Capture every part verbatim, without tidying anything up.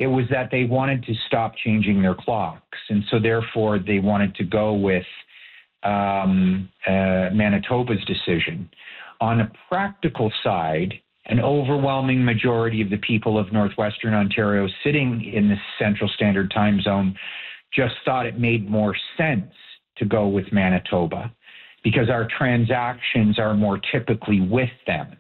It was that they wanted to stop changing their clocks. And so therefore they wanted to go with um, uh, Manitoba's decision. On a practical side, an overwhelming majority of the people of Northwestern Ontario sitting in the Central Standard Time Zone just thought it made more sense to go with Manitoba because our transactions are more typically with them.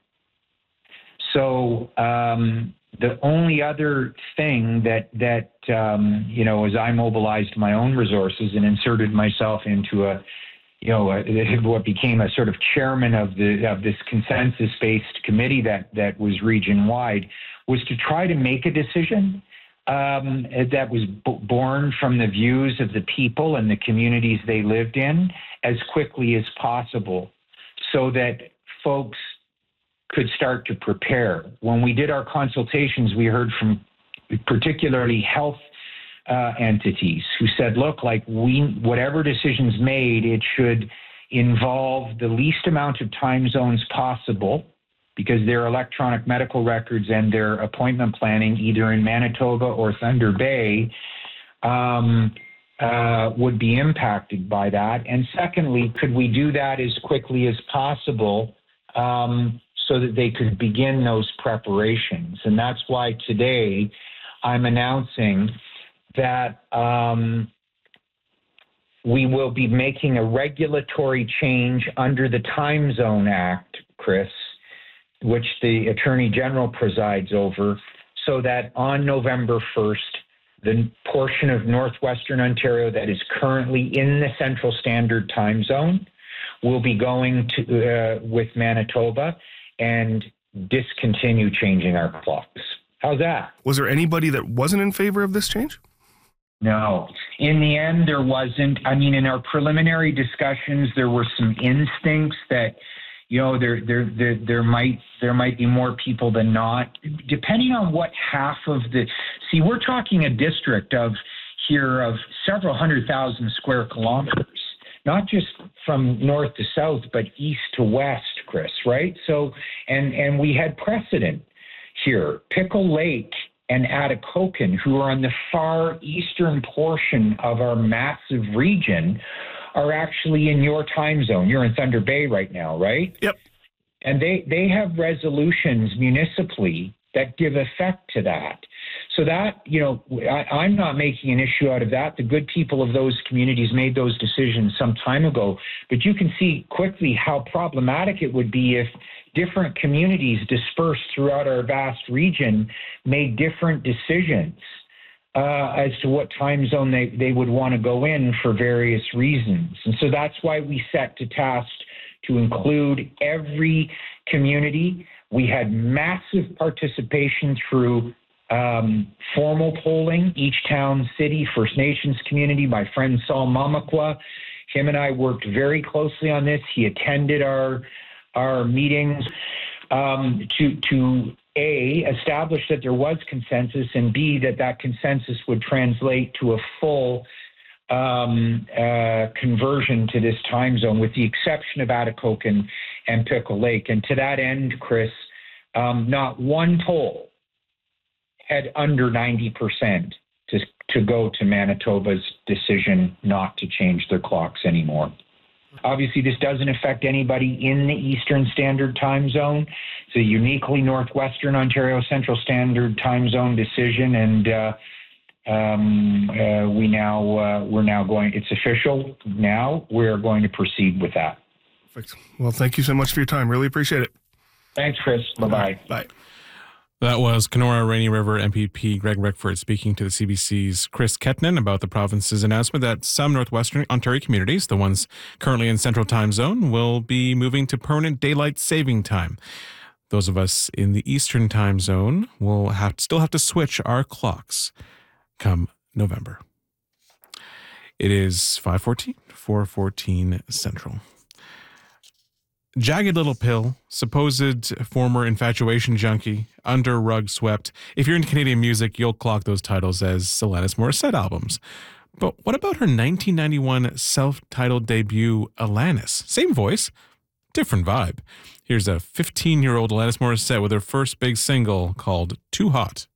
So um, the only other thing that, that um, you know, as I mobilized my own resources and inserted myself into a, you know, a, what became a sort of chairman of the of this consensus-based committee that, that was region-wide, was to try to make a decision um, that was b- born from the views of the people and the communities they lived in as quickly as possible so that folks could start to prepare. When we did our consultations, we heard from particularly health uh, entities who said, look, like we, whatever decisions made, it should involve the least amount of time zones possible because their electronic medical records and their appointment planning, either in Manitoba or Thunder Bay, um, uh, would be impacted by that. And secondly, could we do that as quickly as possible um, so that they could begin those preparations? And that's why today I'm announcing that um, we will be making a regulatory change under the Time Zone Act, Chris, which the Attorney General presides over, so that on November first, the portion of Northwestern Ontario that is currently in the Central Standard Time Zone will be going to uh, with Manitoba and discontinue changing our clocks. How's that? Was there anybody that wasn't in favor of this change? No. In the end, there wasn't. I mean, in our preliminary discussions, there were some instincts that, you know, there there there, there might there might be more people than not, depending on what half of the. See, we're talking a district of here of several hundred thousand square kilometers, not just from north to south, but east to west, Chris, right? So, and and we had precedent here. Pickle Lake and Atikokan, who are on the far eastern portion of our massive region, are actually in your time zone. You're in Thunder Bay right now, right? Yep. And they, they have resolutions municipally that give effect to that. So that, you know, I, I'm not making an issue out of that. The good people of those communities made those decisions some time ago. But you can see quickly how problematic it would be if different communities dispersed throughout our vast region made different decisions uh, as to what time zone they, they would want to go in for various reasons. And so that's why we set to task to include every community. We had massive participation through um, formal polling, each town, city, First Nations community. My friend Saul Mamakwa, him and I worked very closely on this. He attended our our meetings um, to, to A, establish that there was consensus, and B, that that consensus would translate to a full um, uh, conversion to this time zone, with the exception of Atikokan and Pickle Lake. And to that end, Chris, um, not one poll had under ninety percent to, to go to Manitoba's decision not to change their clocks anymore. Obviously, this doesn't affect anybody in the Eastern Standard Time Zone. It's a uniquely Northwestern Ontario Central Standard Time Zone decision, and uh, um, uh, we now uh, we're now going. It's official now. We're going to proceed with that. Perfect. Well, thank you so much for your time. Really appreciate it. Thanks, Chris. Bye bye. Bye. That was Kenora Rainy River M P P Greg Rickford speaking to the C B C's Chris Ketnan about the province's announcement that some Northwestern Ontario communities, the ones currently in Central Time Zone, will be moving to permanent daylight saving time. Those of us in the Eastern Time Zone will have still have to switch our clocks come November. It is five fourteen, four fourteen Central. Jagged Little Pill, supposed former infatuation junkie, under rug swept. If you're into Canadian music, you'll clock those titles as Alanis Morissette albums. But what about her nineteen ninety-one self-titled debut, Alanis? Same voice, different vibe. Here's a fifteen-year-old Alanis Morissette with her first big single called Too Hot.